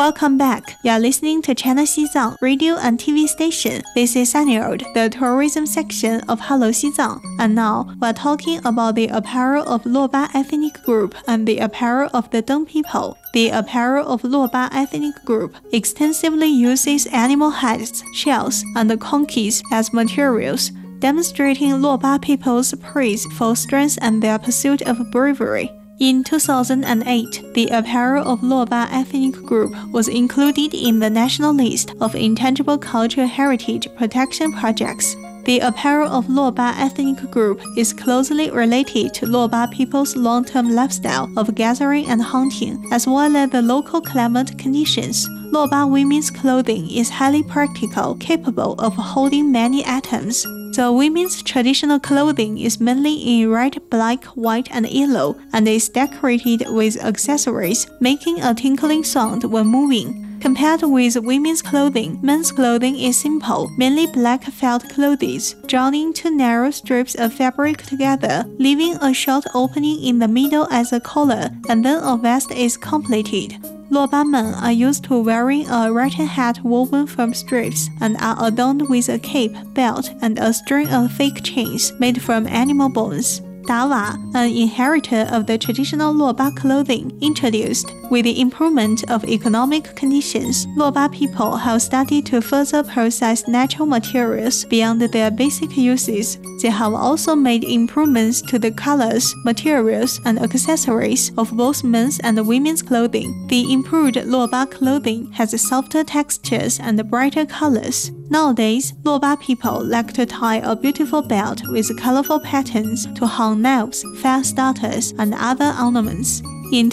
Welcome back. You are listening to China Xizang radio and TV station. This is Sanyold, the tourism section of Hello Xizang. And now, we're talking about the apparel of Luoba ethnic group and the apparel of the Deng people. The apparel of Luoba ethnic group extensively uses animal hides, shells, and conchs as materials, demonstrating Luoba people's praise for strength and their pursuit of bravery. In 2008, the apparel of Luoba ethnic group was included in the national list of intangible cultural heritage protection projects. The apparel of Luoba ethnic group is closely related to Luoba people's long-term lifestyle of gathering and hunting, as well as the local climate conditions. Luoba women's clothing is highly practical, capable of holding many items. The women's traditional clothing is mainly in red, black, white, and yellow, and is decorated with accessories, making a tinkling sound when moving. Compared with women's clothing, men's clothing is simple, mainly black felt clothes, drawn into narrow strips of fabric together, leaving a short opening in the middle as a collar, and then a vest is completed. Luoba men are used to wearing a rattan hat woven from strips and are adorned with a cape, belt, and a string of fake chains made from animal bones. Dawa, an inheritor of the traditional Luoba clothing, introduced. With the improvement of economic conditions, Luoba people have started to further process natural materials beyond their basic uses. They have also made improvements to the colors, materials, and accessories of both men's and women's clothing. The improved Luoba clothing has softer textures and brighter colors. Nowadays, Luoba people like to tie a beautiful belt with colorful patterns to hang knives, fire starters, and other ornaments. In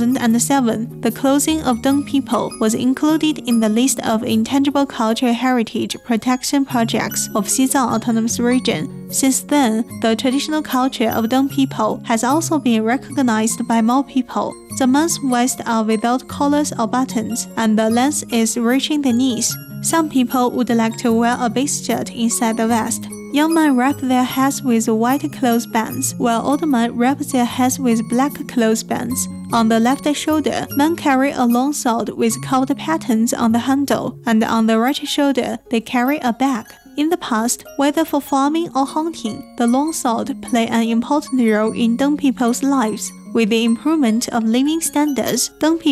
2007, the clothing of Deng people was included in the list of intangible cultural heritage protection projects of Xizang Autonomous Region. Since then, the traditional culture of Deng people has also been recognized by more people. The men's vests are without collars or buttons, and the length is reaching the knees. Some people would like to wear a base shirt inside the vest. Young men wrap their heads with white clothes bands, while old men wrap their heads with black clothes bands. On the left shoulder, men carry a long sword with carved patterns on the handle, and on the right shoulder, they carry a bag. In the past, whether for farming or hunting, the long sword played an important role in Deng people's lives. With the improvement of living standards, Deng people